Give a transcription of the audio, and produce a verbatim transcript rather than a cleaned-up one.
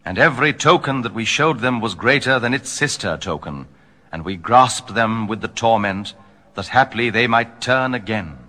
And every token that we showed them was greater than its sister token, and we grasped them with the torment, that haply they might turn again.